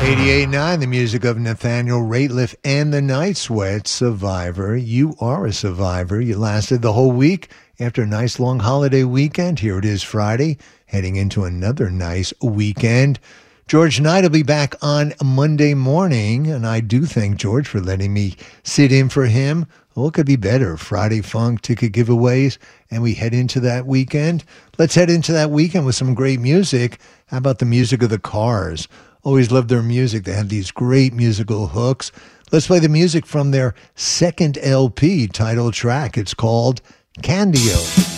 88.9, the music of Nathaniel Rateliff and the Night Sweats, Survivor. You are a survivor. You lasted the whole week after a nice long holiday weekend. Here it is Friday, heading into another nice weekend. George Knight will be back on Monday morning, and I do thank George for letting me sit in for him. What could be better? Friday Funk ticket giveaways, and we head into that weekend. Let's head into that weekend with some great music. How about the music of the Cars? Always loved their music. They have these great musical hooks. Let's play the music from their second LP title track. It's called Candio.